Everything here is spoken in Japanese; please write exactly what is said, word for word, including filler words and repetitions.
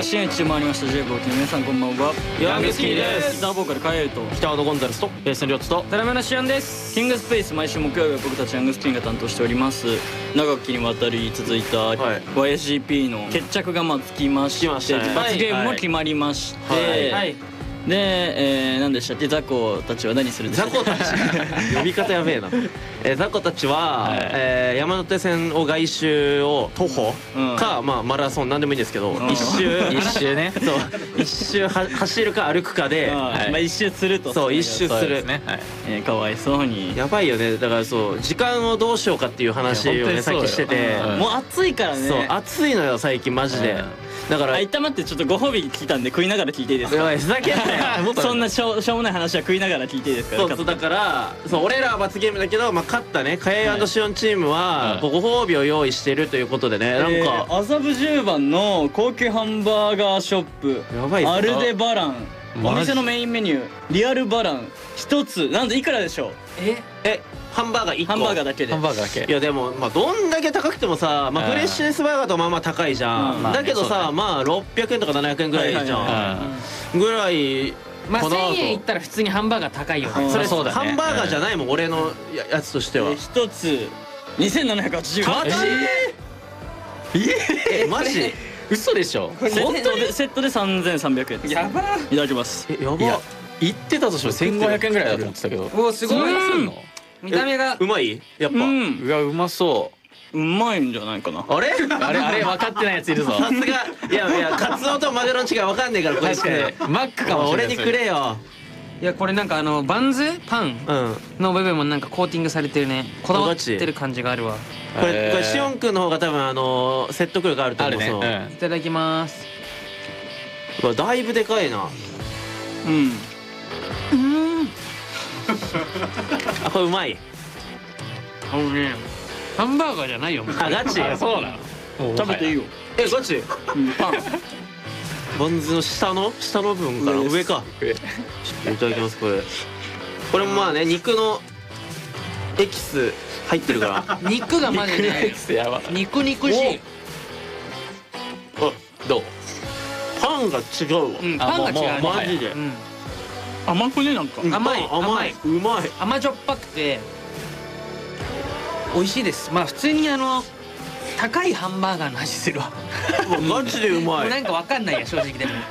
深夜いち時回りました。 J-ポップ の皆さんこんばんは。 ヤングスキーです。 ギターボーカルカエルと北野ゴンザレスとベースのリョッツとドラムのシアンです。 キングスペース、毎週木曜日は僕たちヤングスキーが担当しております。長きにわたり続いたはいワイエスジーピー の決着がまあつきまして、 つきましたね罰ゲームも決まりましはいて、 はいで、えー、何でしたっけ、雑魚たちは何するんでしたっけ。 ザコたち呼び方やべえな、えー、ザコたちは、 はいえー山手線を外周を徒歩うんか、まあ、マラソンなんでもいいんですけど、 ん一周一周ね。 そう一周は走るか歩くかで、 あーまあ一周すると。 そう一周するそうですね。はい。 えーかわいそうに。 やばいよね。だからそう時間をどうしようかっていう話をいやねさっ本当にそうよきしてて、 うんもう暑いからね。 そう暑いのよ最近マジで。だからあ、一旦待って、ちょっとご褒美来たんで食いながら聞いていいですか。 おいふざけんなよそんなしょうしょうもない話は食いながら聞いていいですか。 そうそうだからそう俺らは罰ゲームだけど、まあ、勝ったねカエはいーシオンチームはうんご褒美を用意してるということでね、なんえーか麻布十番の高級ハンバーガーショップやばいぞアルデバラン、 マジお店のメインメニューリアルバラン一つなんといくらでしょう。 え、 えハンバーガーいっこハンバーガーだけでハンバーガーだけ。 いやでもまあどんだけ高くてもさ、まあ、 うんフレッシュネスバーガーとまあまあ高いじゃん、 うんまあねだけどさ、 そうだねまあろっぴゃくえんとかななひゃくえんぐらいじゃん、 うん。 ぐらいまあこの後千円いったら普通にハンバーガー高いよね。 うんそれそうだね。 ハンバーガーじゃないもん、俺のややつとしては、 えー一つにせんななひゃくはちじゅうえん。 えマジ嘘でしょ。 セットでセットでさんぜんさんびゃくえんです。 やば。 いただきます。 えやばいや言ってたとしても千五百円ぐらいだと思ってたけど。 おーすごいそんなすんの？ 見た目がうまいやっぱ、 うんうわうまそうまいんじゃないかな。 あれう。あれあれ分かってないやついるぞ。 さすがいやいやカツオとマグロの違いわかんねえからこいつ確かにマックかもしれない。 俺にくれよ。 いやこれなんかあのバンズパンうんの部分もなんかコーティングされてるね。こだわってる感じがあるわ。 これへーこれシオンくんの方が多分あの説得力あるとある思う。 ね。 いただきます。 そううわだいぶでかいな。 うんあこれうまい。 あのねハンバーガーじゃないよ。 あガチあそうなの。 食べていいよ。 えガチうんパンバンズの下の下の部分かな上です上か。いただきますこれ。これもまあね肉のエキス入ってるから肉がマジでやば。 肉肉しい。 おどう？ パンが違うわ。 うんパンが違うね。 あもうマジでうん甘くねなんか。 うん甘いパン甘いうまい。 甘じょっぱくて美味しいです。まあ普通にあの高いハンバーガーの味するわ。 うわガチでうまい。 もうなんかわかんないや正直でも。